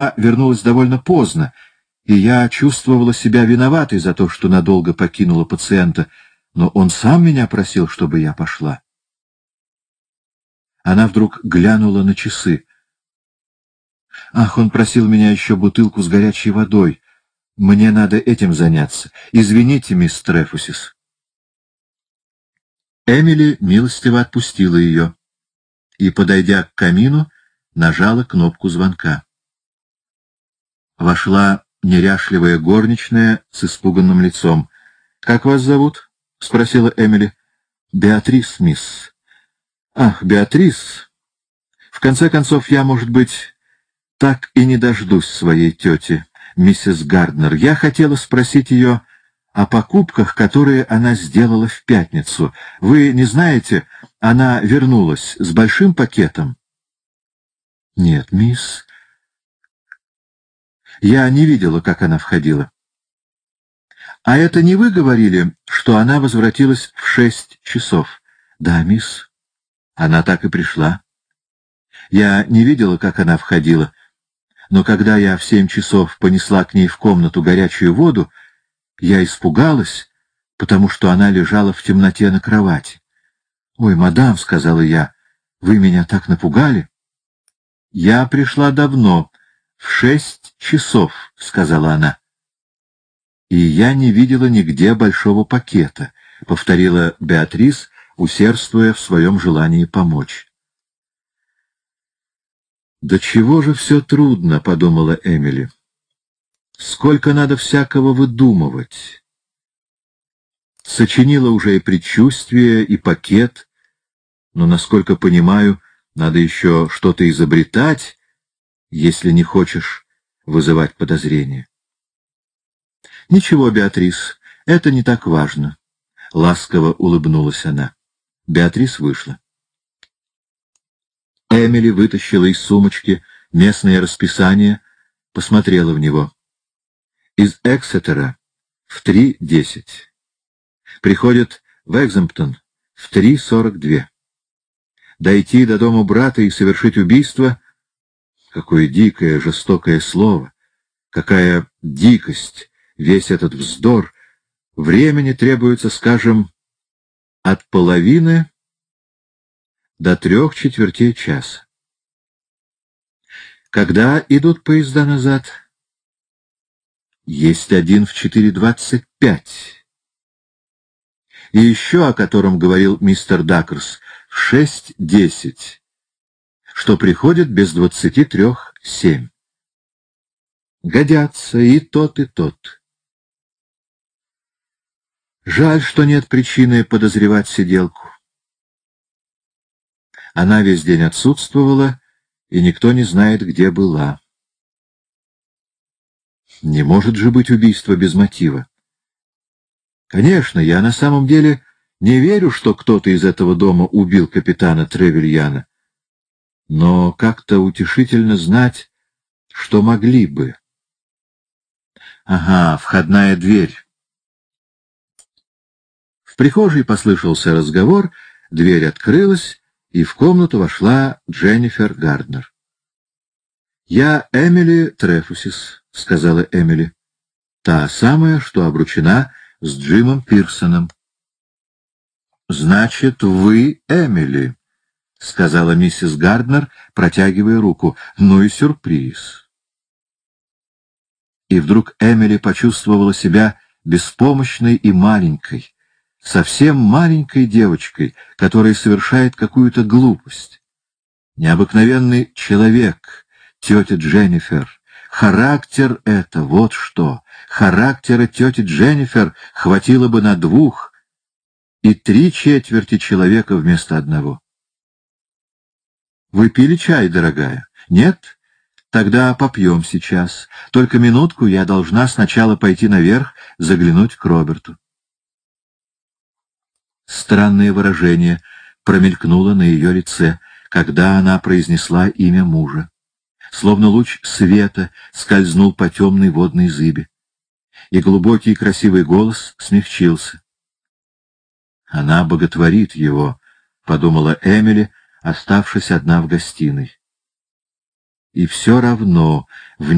Она вернулась довольно поздно, и я чувствовала себя виноватой за то, что надолго покинула пациента, но он сам меня просил, чтобы я пошла. Она вдруг глянула на часы. «Ах, он просил меня еще бутылку с горячей водой. Мне надо этим заняться. Извините, мисс Трефусис». Эмили милостиво отпустила ее и, подойдя к камину, нажала кнопку звонка. Вошла неряшливая горничная с испуганным лицом. «Как вас зовут?» — спросила Эмили. «Беатрис, мисс». «Ах, Беатрис! В конце концов, я, может быть, так и не дождусь своей тети, миссис Гарднер. Я хотела спросить ее о покупках, которые она сделала в пятницу. Вы не знаете, она вернулась с большим пакетом?» «Нет, мисс. Я не видела, как она входила». «А это не вы говорили, что она возвратилась в 6 часов?» «Да, мисс. Она так и пришла. Я не видела, как она входила, но когда я в 7 часов понесла к ней в комнату горячую воду, я испугалась, потому что она лежала в темноте на кровати. «Ой, мадам», — сказала я, — «вы меня так напугали». «Я пришла давно, в 6 часов», — сказала она. «И я не видела нигде большого пакета», — повторила Беатрис, усердствуя в своем желании помочь. «Да чего же все трудно», — подумала Эмили. «Сколько надо всякого выдумывать». Сочинила уже и предчувствие, и пакет, но, насколько понимаю, надо еще что-то изобретать, если не хочешь вызывать подозрения. «Ничего, Беатрис, это не так важно», — ласково улыбнулась она. Беатрис вышла. Эмили вытащила из сумочки местное расписание, посмотрела в него. Из Эксетера в 3:10. Приходит в Экземптон в 3:42. Дойти до дома брата и совершить убийство — какое дикое, жестокое слово, какая дикость, весь этот вздор. Времени требуется, скажем, от половины до 3/4 часа. Когда идут поезда назад? Есть один в 4:25. И еще, о котором говорил мистер Дакерс, в 6:10, что приходит без 7:23. Годятся и тот, и тот. Жаль, что нет причины подозревать сиделку. Она весь день отсутствовала, и никто не знает, где была. Не может же быть убийство без мотива. Конечно, я на самом деле не верю, что кто-то из этого дома убил капитана Тревельяна, но как-то утешительно знать, что могли бы. Ага, входная дверь. В прихожей послышался разговор, дверь открылась, и в комнату вошла Дженнифер Гарднер. «Я Эмили Трефусис», — сказала Эмили, — «та самая, что обручена с Джимом Пирсоном». «Значит, вы Эмили», — сказала миссис Гарднер, протягивая руку. «Ну и сюрприз». И вдруг Эмили почувствовала себя беспомощной и маленькой, совсем маленькой девочкой, которая совершает какую-то глупость. Необыкновенный человек, тетя Дженнифер. Характер это, вот что. Характера тети Дженнифер хватило бы на 2 и 3/4 человека вместо одного. «Вы пили чай, дорогая?» «Нет? Тогда попьем сейчас. Только минутку, я должна сначала пойти наверх, заглянуть к Роберту». Странное выражение промелькнуло на ее лице, когда она произнесла имя мужа. Словно луч света скользнул по темной водной зыби, и глубокий красивый голос смягчился. «Она боготворит его», — подумала Эмили, оставшись одна в гостиной. И все равно в